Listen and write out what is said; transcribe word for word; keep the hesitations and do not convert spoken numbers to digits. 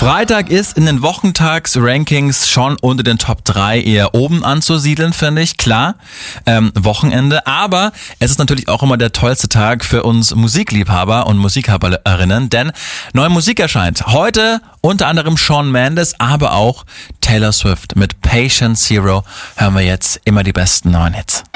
Freitag ist in den Wochentags-Rankings schon unter den Top drei eher oben anzusiedeln, finde ich. Klar, ähm, Wochenende. Aber es ist natürlich auch immer der tollste Tag für uns Musikliebhaber und Musikhaberinnen, denn neue Musik erscheint. Heute unter anderem Shawn Mendes, aber auch Taylor Swift. Mit Patient Zero hören wir jetzt immer die besten neuen Hits.